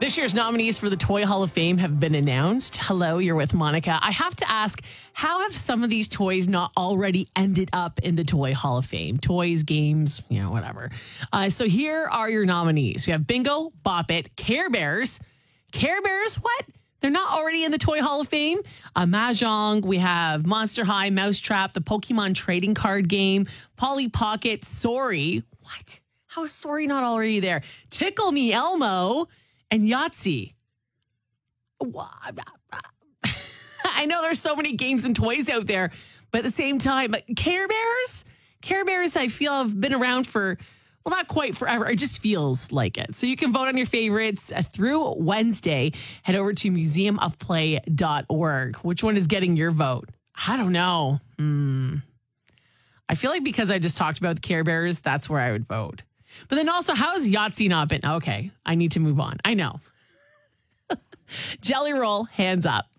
This year's nominees for the Toy Hall of Fame have been announced. Hello, you're with Monica. I have to ask, how have some of these toys not already ended up in the Toy Hall of Fame? Toys, games, whatever. So here are your nominees. We have Bingo, Bop It, Care Bears. Care Bears, what? They're not already in the Toy Hall of Fame. Mahjong, we have Monster High, Mousetrap, the Pokemon trading card game, Polly Pocket, Sorry. What? How is Sorry not already there? Tickle Me Elmo and Yahtzee. I know there's so many games and toys out there, but at the same time, Care Bears? Care Bears, I feel, have been around for, well, not quite forever. It just feels like it. So you can vote on your favorites through Wednesday. Head over to museumofplay.org. Which one is getting your vote? I don't know. I feel like because I just talked about the Care Bears, that's where I would vote. But then also, how has Yahtzee not been? Okay, I need to move on. I know. Jelly Roll, hands up.